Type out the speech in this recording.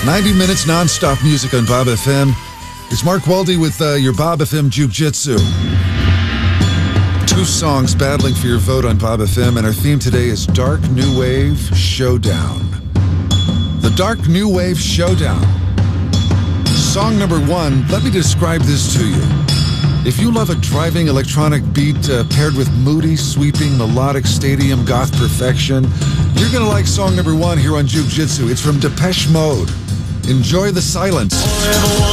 90 minutes non-stop music on Bob FM. It's Mark Waldy with your Bob FM Jiu-Jitsu. 2 songs battling for your vote on Bob FM, and our theme today is Dark New Wave Showdown. The Dark New Wave Showdown. Song number 1, let me describe this to you. If you love a driving electronic beat paired with moody, sweeping, melodic stadium goth perfection, you're going to like song number 1 here on Jiu-Jitsu. It's from Depeche Mode. Enjoy the silence.